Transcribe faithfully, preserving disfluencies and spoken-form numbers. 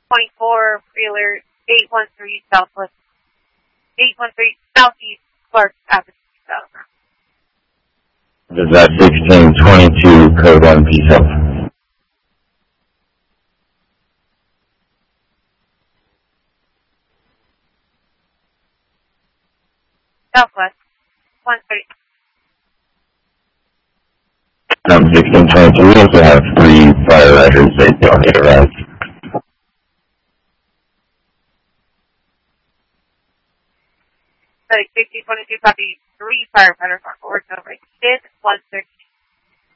twenty-four, Freeler, eight one three Southwest, eight one three Southeast Clark Avenue, South. Is that sixteen twenty-two, code one P seven? Southwest, one thirty. Um, sixteen twenty-two, we also have three firefighters that don't get around. Like sixteen twenty-two, copy three firefighters on board, over. It's one thirty.